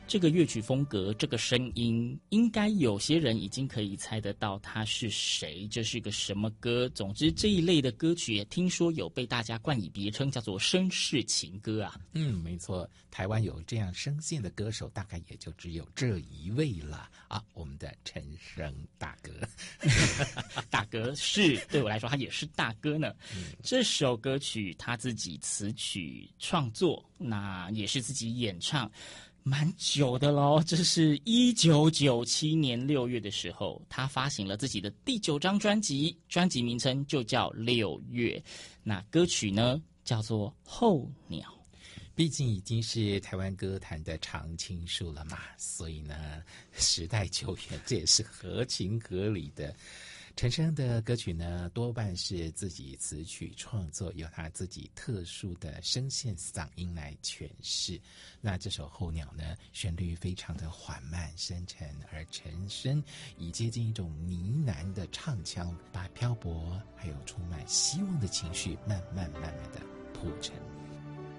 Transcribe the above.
这个乐曲风格，这个声音，应该有些人已经可以猜得到他是谁，这是个什么歌。总之，这一类的歌曲也听说有被大家冠以别称，叫做绅士情歌啊。 没错，台湾有这样声线的歌手，大概也就只有这一位了啊，我们的陈升大哥。 大哥是对我来说，他也是大哥呢。这首歌曲他自己词曲创作，那也是自己演唱。蛮久的咯，这是1997年6月的时候，他发行了自己的第9张专辑，专辑名称就叫《6月》。那歌曲呢叫做《候鸟》。 毕竟已经是台湾歌坛的常青树了嘛，所以呢，时代久远，这也是合情合理的。陈升的歌曲呢，多半是自己词曲创作，由他自己特殊的声线嗓音来诠释。那这首《候鸟》呢，旋律非常的缓慢深沉，而陈升以接近一种呢喃的唱腔，把漂泊还有充满希望的情绪慢慢的铺陈。